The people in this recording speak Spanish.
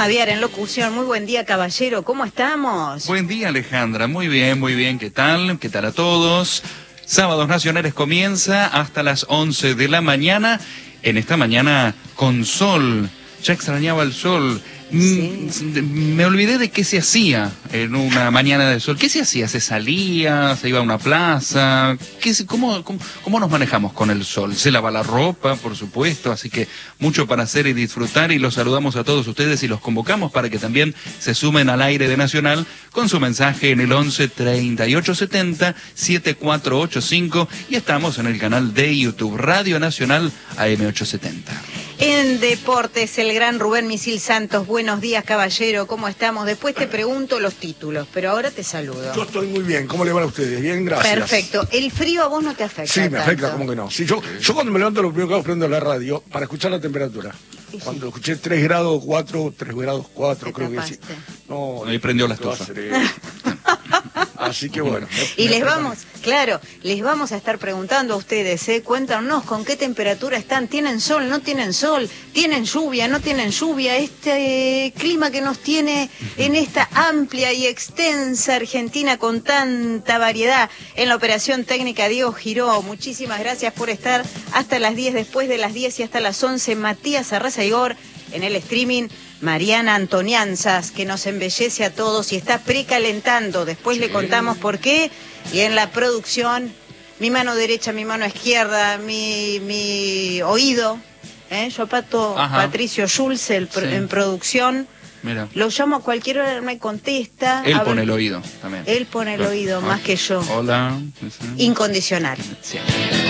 Madear en locución. Muy buen día, caballero. ¿Cómo estamos? Buen día, Alejandra. Muy bien, muy bien. ¿Qué tal? ¿Qué tal a todos? Sábados Nacionales comienza hasta las 11 de la mañana. En esta mañana con sol. Ya extrañaba el sol. Sí. Me olvidé de qué se hacía en una mañana de sol. ¿Qué se hacía? ¿Se salía? ¿Se iba a una plaza? ¿Cómo nos manejamos con el sol? Se lava la ropa, por supuesto, así que mucho para hacer y disfrutar, y los saludamos a todos ustedes y los convocamos para que también se sumen al aire de Nacional con su mensaje en el 11 38 70 7485, y estamos en el canal de YouTube Radio Nacional AM870. En deportes, el gran Rubén Misil Santos. Buenos días, caballero. ¿Cómo estamos? Después te pregunto los títulos, pero ahora te saludo. Yo estoy muy bien. ¿Cómo le van a ustedes? Bien, gracias. Perfecto. ¿El frío a vos no te afecta? Sí, me tanto? afecta, ¿cómo que no? Sí, yo cuando me levanto lo primero que hago es prendo la radio para escuchar la temperatura. Sí. Cuando escuché 3 grados 4, 3 grados 4, Te creo que sí. tapaste. No, Ahí prendió la ¿qué va a estufa. hacer esto? Así que bueno. Y les vamos a estar preguntando a ustedes, cuéntanos con qué temperatura están. ¿Tienen sol? ¿No tienen sol? ¿Tienen lluvia? ¿No tienen lluvia? Este clima que nos tiene en esta amplia y extensa Argentina con tanta variedad. En la operación técnica, Diego Giró. Muchísimas gracias por estar hasta las 10, después de las 10 y hasta las 11. Matías Arrazaigor. En el streaming, Mariana Antonianzas, que nos embellece a todos y está precalentando. Después le contamos por qué. Y en la producción, mi mano derecha, mi mano izquierda, mi oído. Yo Patricio Schulze en producción. Mira. Lo llamo a cualquier hora, me contesta. Él pone el oído también. Él pone el oído, más que yo. Hola. Incondicional. Siempre.